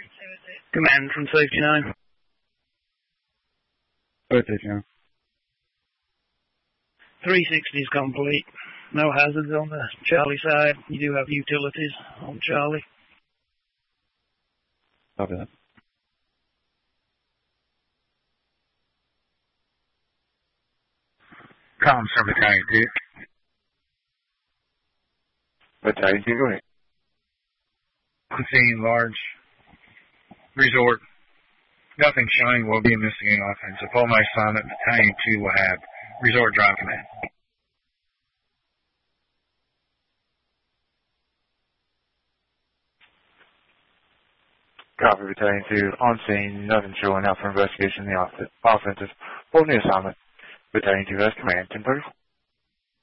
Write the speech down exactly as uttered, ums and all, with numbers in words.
Command from Safety nine. Safety nine. three sixty is complete. No hazards on the Charlie side. You do have utilities on Charlie. Copy that. Comms from Battalion two. Battalion two, go ahead. I'm seeing large resort. Nothing showing will be investigating offense. Upon my assignment, Battalion two will have resort drive command. Copy, Battalion two. On scene, nothing showing out for investigation in the off- offensive. Hold the assignment. Battalion two has command. ten thirty-four.